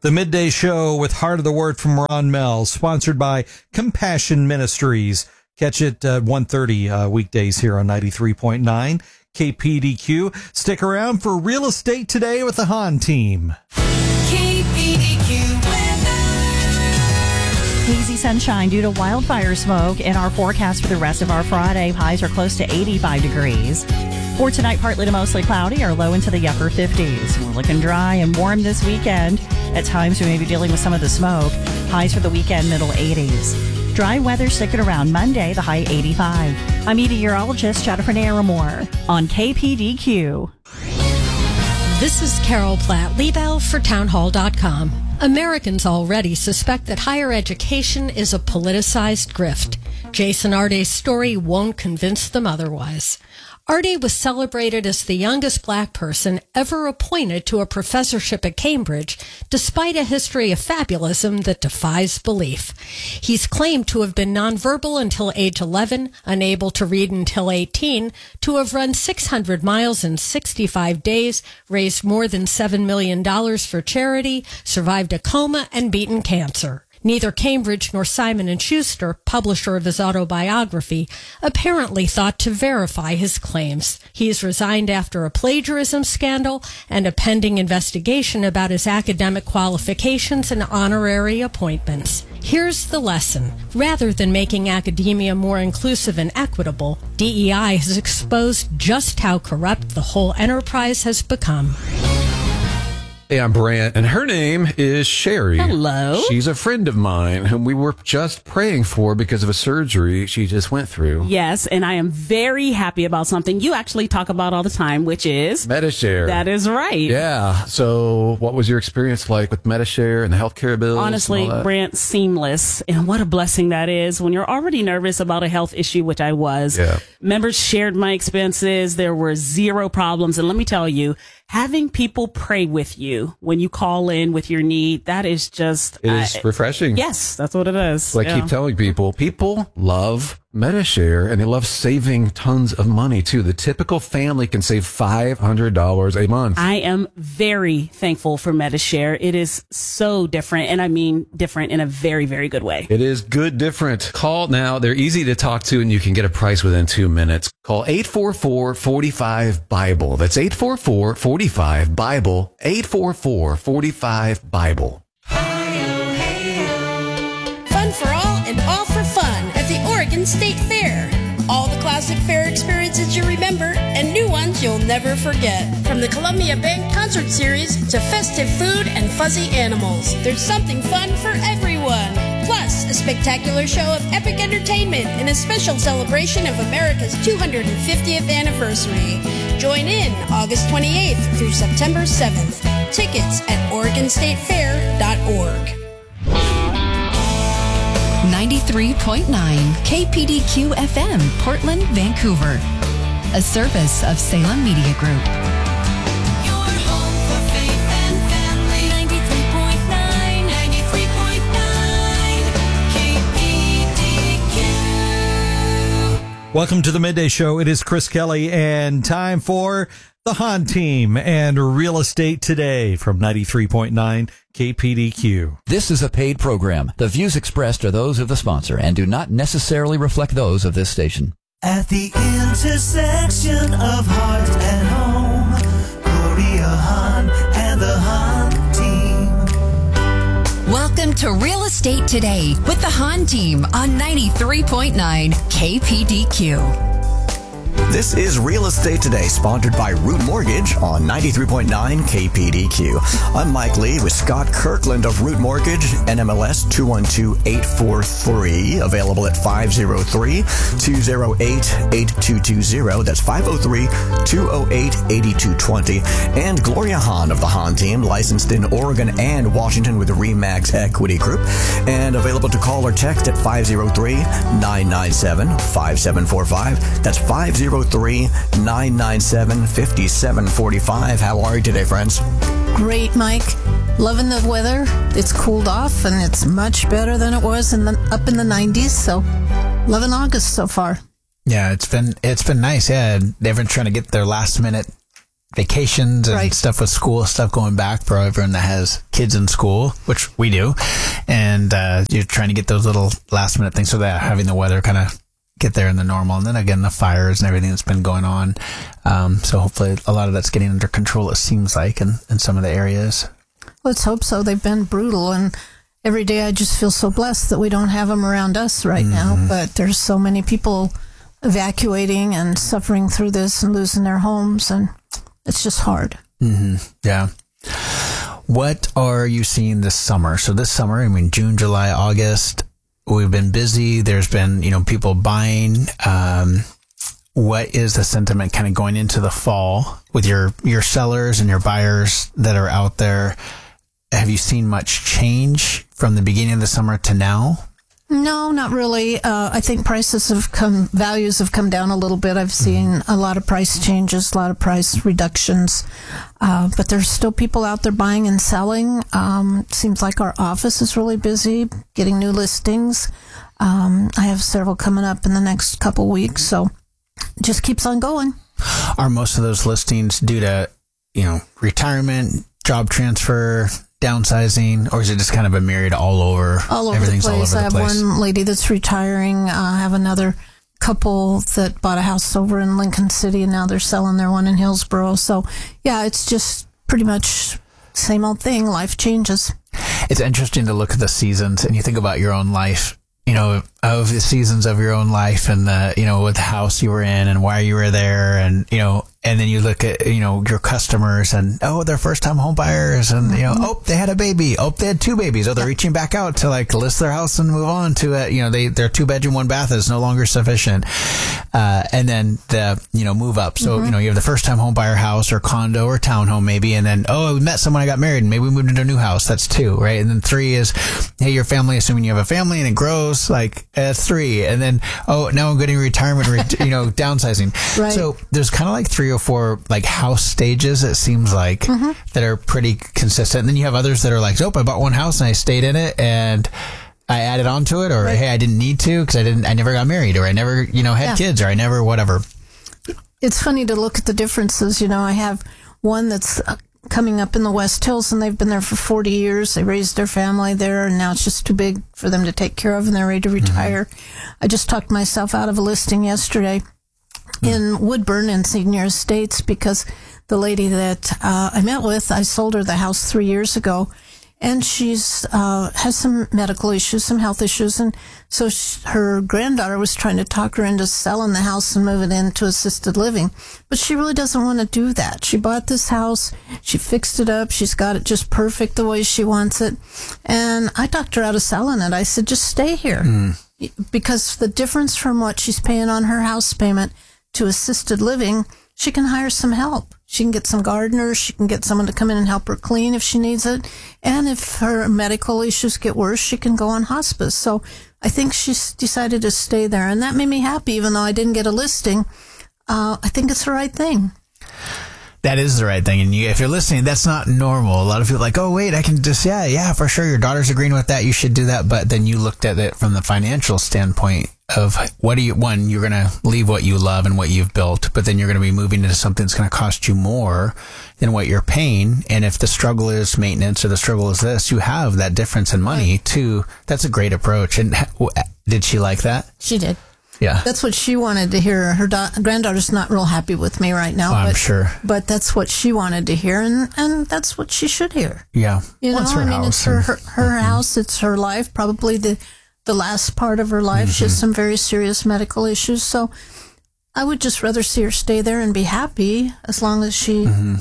The Midday Show with Heart of the Word from Ron Mel, sponsored by Compassion Ministries. Catch it at 1:30 weekdays here on 93.9 KPDQ. Stick around for Real Estate Today with the Han team. KPDQ weather. Hazy sunshine due to wildfire smoke in our forecast for the rest of our Friday. Highs are close to 85 degrees. For tonight, partly to mostly cloudy or low into the upper 50s. We're looking dry and warm this weekend. At times, we may be dealing with some of the smoke. Highs for the weekend, middle 80s. Dry weather sticking around Monday, the high 85. I'm meteorologist Jennifer Naramore on KPDQ. This is Carol Platt, Liebel for townhall.com. Americans already suspect that higher education is a politicized grift. Jason Arday's story won't convince them otherwise. Arday was celebrated as the youngest black person ever appointed to a professorship at Cambridge, despite a history of fabulism that defies belief. He's claimed to have been nonverbal until age 11, unable to read until 18, to have run 600 miles in 65 days, raised more than $7 million for charity, survived a coma, and beaten cancer. Neither Cambridge nor Simon & Schuster, publisher of his autobiography, apparently thought to verify his claims. He's resigned after a plagiarism scandal and a pending investigation about his academic qualifications and honorary appointments. Here's the lesson. Rather than making academia more inclusive and equitable, DEI has exposed just how corrupt the whole enterprise has become. Hey, I'm Brant, and her name is Sherry. Hello. She's a friend of mine whom we were just praying for because of a surgery she just went through. Yes, and I am very happy about something you actually talk about all the time, which is Medi-Share. That is right. Yeah. So what was your experience like with Medi-Share and the healthcare bills? Honestly, Brant, seamless. And what a blessing that is when you're already nervous about a health issue, which I was. Yeah. Members shared my expenses. There were zero problems. And let me tell you, having people pray with you when you call in with your need, that is just... It is refreshing. Yes, that's what it is. So I keep telling people love Medi-Share, and they love saving tons of money, too. The typical family can save $500 a month. I am very thankful for Medi-Share. It is so different, and I mean different in a very, very good way. It is good different. Call now. They're easy to talk to, and you can get a price within 2 minutes. Call 844-45-BIBLE. That's 844-45-BIBLE. 844-45-BIBLE. Fun for all and all for fun at the Oregon State Fair. All the classic fair experiences you remember and new ones you'll never forget. From the Columbia Bank Concert Series to festive food and fuzzy animals, there's something fun for everyone. Plus, a spectacular show of epic entertainment and a special celebration of America's 250th anniversary. Join in August 28th through September 7th. Tickets at OregonStateFair.org. 93.9 KPDQ FM, Portland, Vancouver. A service of Salem Media Group. Your home for faith and family. 93.9, 93.9 KPDQ. Welcome to the Midday Show. It is Chris Kelly, and time for the Han team and Real Estate Today from 93.9 KPDQ. This is a paid program. The views expressed are those of the sponsor and do not necessarily reflect those of this station. At the intersection of heart and home, Gloria Han and the Han team. Welcome to Real Estate Today with the Han team on 93.9 KPDQ. This is Real Estate Today, sponsored by Root Mortgage on 93.9 KPDQ. I'm Mike Lee with Scott Kirkland of Root Mortgage, NMLS 212843, available at 503-208-8220. That's 503-208-8220. And Gloria Han of the Han team, licensed in Oregon and Washington with the RE/MAX Equity Group, and available to call or text at 503-997-5745. That's 503-997-5745. How are you today, friends? Great, Mike. Loving the weather. It's cooled off, and it's much better than it was up in the 90s. So, loving August so far. Yeah, it's been nice. Yeah, they've been trying to get their last minute vacations and stuff with school stuff going back for everyone that has kids in school, which we do. And you're trying to get those little last minute things so that having the weather kind of get there in the normal. And then again, the fires and everything that's been going on. So hopefully a lot of that's getting under control, it seems like, in some of the areas. Let's hope so. They've been brutal, and every day I just feel so blessed that we don't have them around us right now. But there's so many people evacuating and suffering through this and losing their homes, and it's just hard. Yeah. What are you seeing this summer? So this summer, I mean, June, July, August, we've been busy. There's been, people buying. What is the sentiment kind of going into the fall with your sellers and your buyers that are out there? Have you seen much change from the beginning of the summer to now? No, not really. I think values have come down a little bit. I've seen a lot of price changes, a lot of price reductions. But there's still people out there buying and selling. Seems like our office is really busy getting new listings. I have several coming up in the next couple weeks, so it just keeps on going. Are most of those listings due to, retirement, job transfer, downsizing, or is it just kind of a myriad all over? All over the place. I have one lady that's retiring. I have another couple that bought a house over in Lincoln City, and now they're selling their one in Hillsboro. So, yeah, it's just pretty much same old thing. Life changes. It's interesting to look at the seasons, and you think about your own life, of the seasons of your own life, and with the house you were in and why you were there, and and then you look at your customers and they're first time home buyers, and they had a baby, they had two babies, they're reaching back out to list their house and move on to their 2-bedroom 1-bath is no longer sufficient, and then the move up. So you have the first time home buyer house or condo or townhome maybe, and then we met someone, I got married, and maybe we moved into a new house. That's 2, right? And then 3 is your family, assuming you have a family, and it grows. That's 3, and then now I'm getting retirement, downsizing. Right. So there's kind of 3 or 4 house stages, it seems like, that are pretty consistent. And then you have others that are I bought one house and I stayed in it and I added on to it, or hey, I didn't need to because I never got married, or I never had kids, or I never whatever. It's funny to look at the differences. I have one that's coming up in the West Hills, and they've been there for 40 years. They raised their family there, and now it's just too big for them to take care of, and they're ready to retire. I just talked myself out of a listing yesterday in Woodburn and Senior Estates, because the lady that I met with, I sold her the house 3 years ago, and she's has some medical issues, some health issues, and so her granddaughter was trying to talk her into selling the house and moving into assisted living, but she really doesn't want to do that. She bought this house, she fixed it up, she's got it just perfect the way she wants it, and I talked her out of selling it. I said, just stay here, because the difference from what she's paying on her house payment to assisted living, she can hire some help. She can get some gardeners. She can get someone to come in and help her clean if she needs it. And if her medical issues get worse, she can go on hospice. So I think she's decided to stay there. And that made me happy, even though I didn't get a listing. I think it's the right thing. That is the right thing. And if you're listening, that's not normal. A lot of people are like, oh, wait, I can just, yeah, for sure. Your daughter's agreeing with that. You should do that. But then you looked at it from the financial standpoint of you're going to leave what you love and what you've built, but then you're going to be moving into something that's going to cost you more than what you're paying. And if the struggle is maintenance or the struggle is this, you have that difference in money too. That's a great approach. And did she like that? She did. Yeah. That's what she wanted to hear. Her granddaughter's not real happy with me right now. I'm sure. But that's what she wanted to hear, and that's what she should hear. Yeah. It's her house. It's her house. It's her life, probably the last part of her life. She has some very serious medical issues. So I would just rather see her stay there and be happy as long as she can.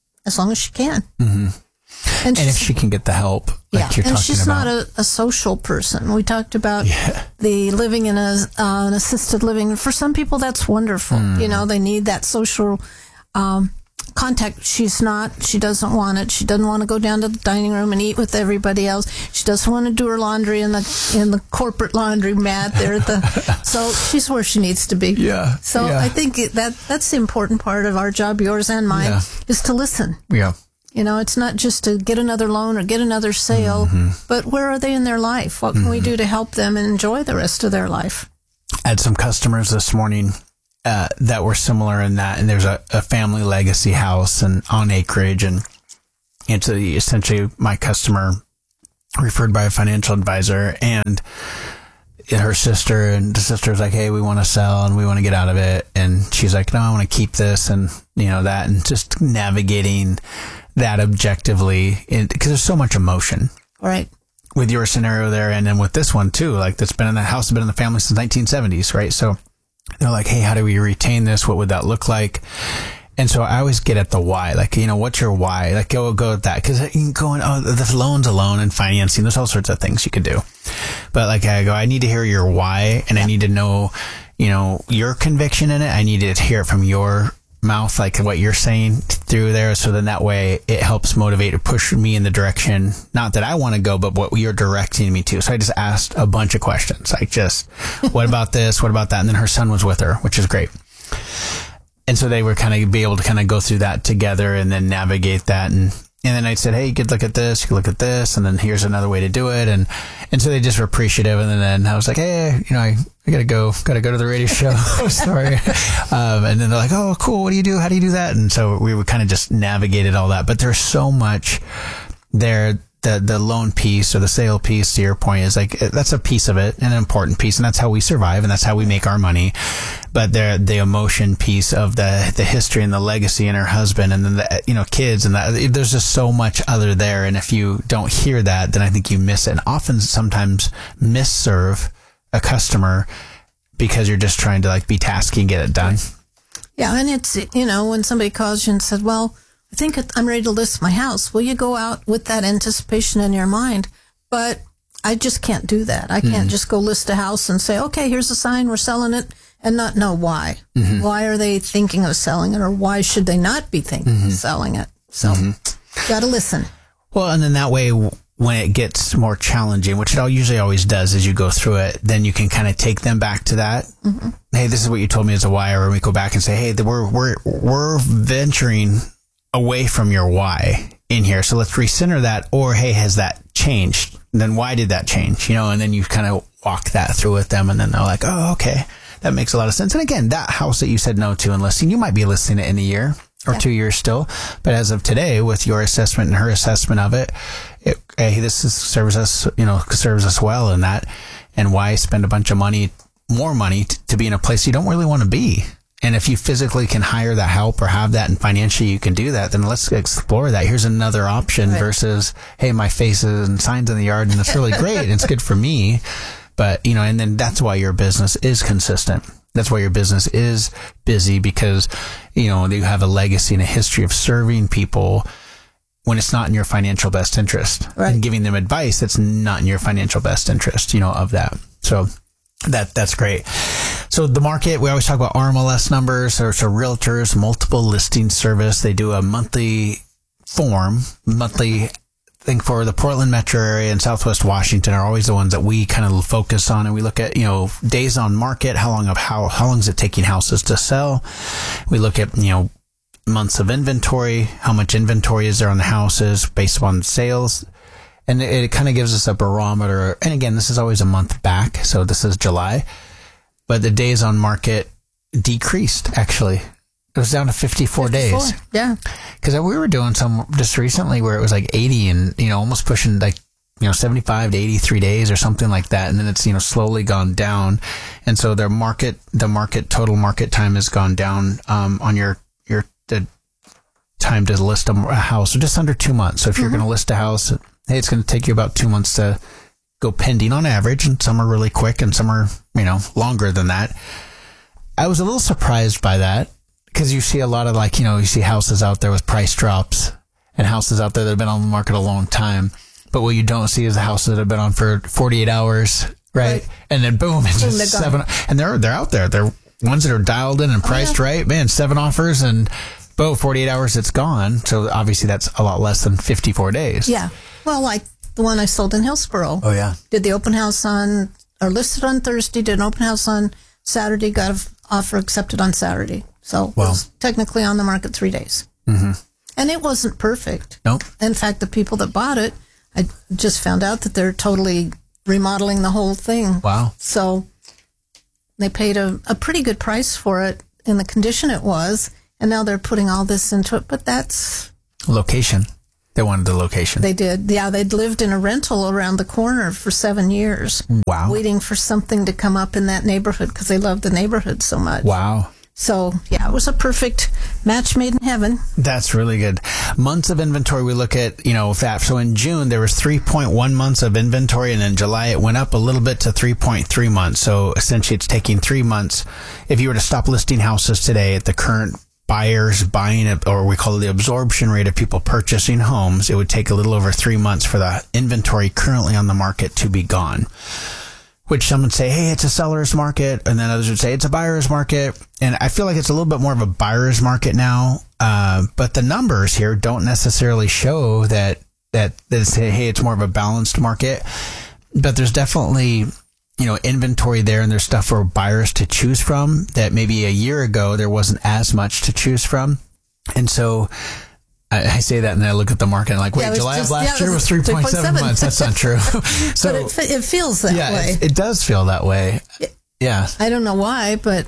And if she can get the help, you're talking about. And she's not a social person. We talked about the living in an assisted living. For some people, that's wonderful. They need that social contact. She's not. She doesn't want it. She doesn't want to go down to the dining room and eat with everybody else. She doesn't want to do her laundry in the corporate laundry mat there so she's where she needs to be. Yeah. So I think that's the important part of our job, yours and mine, is to listen. Yeah. It's not just to get another loan or get another sale, but where are they in their life? What can we do to help them enjoy the rest of their life? I had some customers this morning that were similar in that. And there's a family legacy house and on acreage. And it's essentially my customer referred by a financial advisor, and her sister, and the sister's like, hey, we want to sell and we want to get out of it. And she's like, no, I want to keep this, and that, and just navigating that objectively, because there's so much emotion. Right. With your scenario there, and then with this one too, like that's been in the house, been in the family since 1970s, right? So they're like, hey, how do we retain this? What would that look like? And so I always get at the why, like, what's your why? Like, go with that. Cause you can go in, the loan's a loan and financing. There's all sorts of things you could do. But like, I need to hear your why, and I need to know, your conviction in it. I need to hear it from your mouth, like what you're saying through there. So then that way it helps motivate or push me in the direction, not that I want to go, but what you're directing me to. So I just asked a bunch of questions, like just, what about this? What about that? And then her son was with her, which is great. And so they were kind of be able to kind of go through that together and then navigate that. And then I said, hey, you could look at this, you could look at this, and then here's another way to do it. And so they just were appreciative. And then I was like, hey, I gotta go to the radio show. Sorry. And then they're like, oh, cool. What do you do? How do you do that? And so we were kind of just navigated all that. But there's so much there. The loan piece or the sale piece, to your point, is like, that's a piece of it, an important piece, and that's how we survive, and that's how we make our money. But the emotion piece of the history and the legacy and her husband, and then the kids, and that, there's just so much other there. And if you don't hear that, then I think you miss it, and often sometimes misserve a customer because you're just trying to like be tasky and get it done. Yeah, and it's when somebody calls you and said, well, I think I'm ready to list my house. Well, you go out with that anticipation in your mind, but I just can't do that. I can't just go list a house and say, okay, here's a sign, we're selling it, and not know why. Mm-hmm. Why are they thinking of selling it, or why should they not be thinking of selling it? So, got to listen. Well, and then that way, when it gets more challenging, which it usually always does as you go through it, then you can kind of take them back to that. Mm-hmm. Hey, this is what you told me as a why, or we go back and say, hey, we're venturing away from your why in here. So let's recenter that. Or, hey, has that changed? And then why did that change? And then you kind of walk that through with them, and then they're like, oh, okay, that makes a lot of sense. And again, that house that you said no to and listing, you might be listing it in a year or 2 years still. But as of today, with your assessment and her assessment of it, hey, this serves us well in that. And why spend a bunch of money, more money to be in a place you don't really want to be? And if you physically can hire that help or have that, and financially you can do that, then let's explore that. Here's another option versus, hey, my face is and signs in the yard, and it's really great and it's good for me. But, and then that's why your business is consistent. That's why your business is busy, because, you have a legacy and a history of serving people when it's not in your financial best interest, and giving them advice that's not in your financial best interest, of that. So that's great. So the market, we always talk about RMLS numbers. So realtors, multiple listing service. They do a monthly thing for the Portland metro area and Southwest Washington are always the ones that we kind of focus on. And we look at, days on market, how long is it taking houses to sell? We look at, months of inventory, how much inventory is there on the houses based upon sales. And it kind of gives us a barometer. And again, this is always a month back. So this is July. But the days on market decreased, actually. It was down to 54 days. Yeah. Because we were doing some just recently where it was like 80 and, almost pushing like, 75 to 83 days or something like that. And then it's, slowly gone down. And so the total market time has gone down on the time to list a house, so just under 2 months. So if you're going to list a house, hey, it's going to take you about 2 months to go pending on average, and some are really quick and some are, longer than that. I was a little surprised by that, because you see a lot of you see houses out there with price drops and houses out there that have been on the market a long time. But what you don't see is the houses that have been on for 48 hours, right? And then boom, it's just 7. And they're out there. They're ones that are dialed in and priced right. Man, 7 offers and boom, 48 hours, it's gone. So obviously that's a lot less than 54 days. Yeah. Well, like the one I sold in Hillsboro. Oh, yeah. Did the open house listed on Thursday, did an open house on Saturday, got an offer accepted on Saturday. So it was technically on the market 3 days. Mm-hmm. And it wasn't perfect. Nope. In fact, the people that bought it, I just found out that they're totally remodeling the whole thing. Wow. So they paid a pretty good price for it. in the condition it was, and now they're putting all this into it. But that's location. They wanted the location. They did. Yeah, they'd lived in a rental around the corner for 7 years. Wow. Waiting for something to come up in that neighborhood because they loved the neighborhood so much. Wow. So, yeah, it was a perfect match made in heaven. That's really good. Months of inventory, we look at, that. So in June, there was 3.1 months of inventory, and in July, it went up a little bit to 3.3 months. So essentially, it's taking 3 months. If you were to stop listing houses today at the current buyers buying it, or we call it the absorption rate of people purchasing homes, it would take a little over 3 months for the inventory currently on the market to be gone. Which some would say, hey, it's a seller's market, and then others would say it's a buyer's market. And I feel like it's a little bit more of a buyer's market now. But the numbers here don't necessarily show that say, hey, it's more of a balanced market. But there's definitely, inventory there, and there's stuff for buyers to choose from that maybe a year ago there wasn't as much to choose from. And so I say that, and then I look at the market and like, wait, July of last year was 3.7 months. That's not true. So but it feels that way. It does feel that way. Yeah. I don't know why, but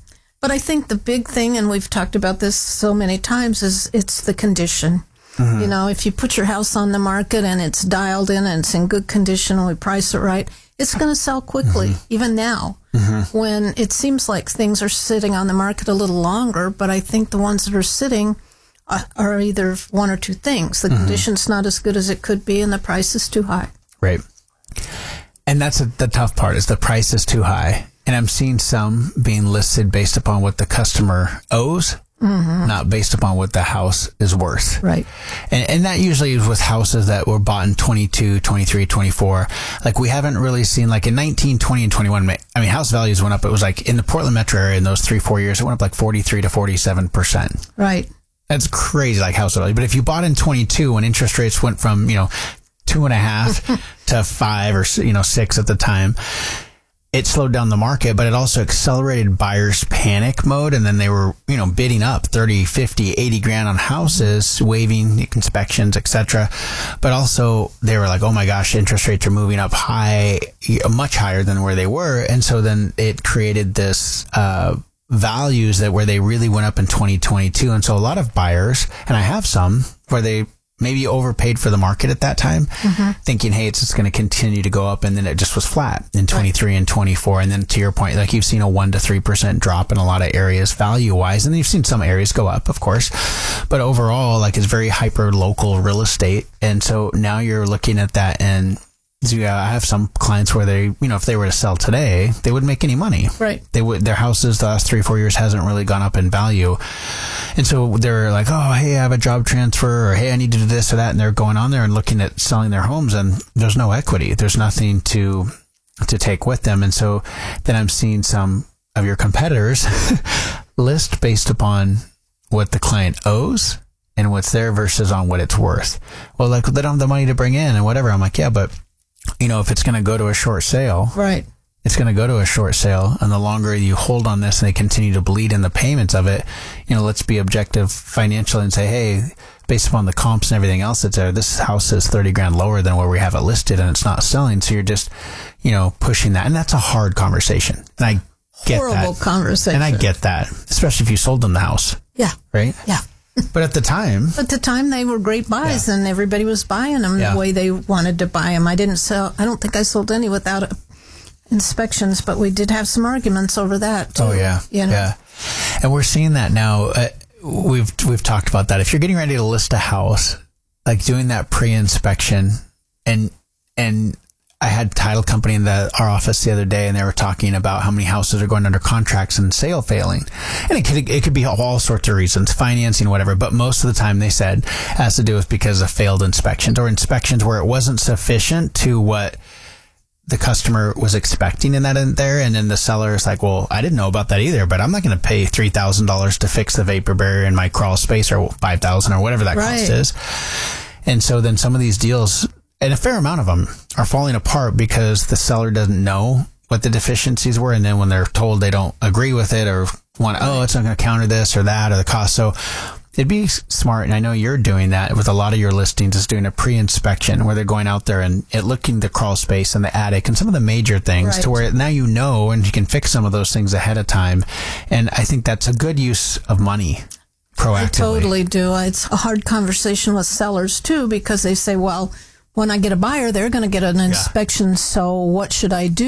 I think the big thing, and we've talked about this so many times, is it's the condition. Mm-hmm. If you put your house on the market and it's dialed in and it's in good condition and we price it right, it's going to sell quickly, even now. Mm-hmm. When it seems like things are sitting on the market a little longer, but I think the ones that are sitting are either one or two things. The condition's not as good as it could be, and the price is too high. Right. And that's the tough part, is the price is too high. And I'm seeing some being listed based upon what the customer owes, not based upon what the house is worth. Right. And that usually is with houses that were bought in 22, 23, 24. Like, we haven't really seen, like in 19, 20, and 21, house values went up. It was like in the Portland metro area in those 3-4 years, it went up like 43 to 47%. Right. That's crazy, like house value. But if you bought in 22 when interest rates went from, 2.5 to 5 or, 6 at the time, it slowed down the market, but it also accelerated buyers' panic mode. And then they were, bidding up 30, 50, 80 grand on houses, waiving inspections, etc. But also they were like, oh my gosh, interest rates are moving up high, much higher than where they were. And so then it created this, values that where they really went up in 2022. And so a lot of buyers, and I have some where they maybe overpaid for the market at that time, thinking, hey, it's just going to continue to go up. And then it just was flat in 23 and 24. And then to your point, like, you've seen a 1 to 3% drop in a lot of areas value wise. And you've seen some areas go up, of course, but overall, like, it's very hyper local real estate. And so now you're looking at that, and I have some clients where they, if they were to sell today, they wouldn't make any money. Right. Their houses the last 3-4 years hasn't really gone up in value. And so they're like, oh, hey, I have a job transfer, or hey, I need to do this or that. And they're going on there and looking at selling their homes, and there's no equity. There's nothing to take with them. And so then I'm seeing some of your competitors list based upon what the client owes and what's there versus on what it's worth. Well, like, they don't have the money to bring in and whatever. I'm like, yeah, but if it's going to go to a short sale, right, it's going to go to a short sale. And the longer you hold on this and they continue to bleed in the payments of it, let's be objective financially and say, hey, based upon the comps and everything else that's there, this house is 30 grand lower than where we have it listed and it's not selling. So you're just, pushing that. And that's a hard conversation. And I get horrible that. Conversation. And I get that, especially if you sold them the house. Yeah. Right? Yeah. But at the time, they were great buys, and everybody was buying them the way they wanted to buy them. I don't think I sold any without inspections, but we did have some arguments over that too. Oh yeah. Yeah. And we're seeing that now. We've talked about that. If you're getting ready to list a house, like doing that pre-inspection, and I had title company in our office the other day, and they were talking about how many houses are going under contracts and sale failing. And it could be all sorts of reasons, financing, whatever. But most of the time they said it has to do with because of failed inspections, or inspections where it wasn't sufficient to what the customer was expecting in there. And then the seller is like, well, I didn't know about that either, but I'm not going to pay $3,000 to fix the vapor barrier in my crawl space, or $5,000 or whatever that cost is. And so then some of these deals, and a fair amount of them, are falling apart because the seller doesn't know what the deficiencies were. And then when they're told they don't agree with it, or want, it's not going to counter this or that or the cost. So it'd be smart, and I know you're doing that with a lot of your listings, is doing a pre-inspection where they're going out there and looking the crawl space and the attic and some of the major things to where now you know and you can fix some of those things ahead of time. And I think that's a good use of money. Proactively. I totally do. It's a hard conversation with sellers too, because they say, well, when I get a buyer, they're going to get an inspection. So what should I do?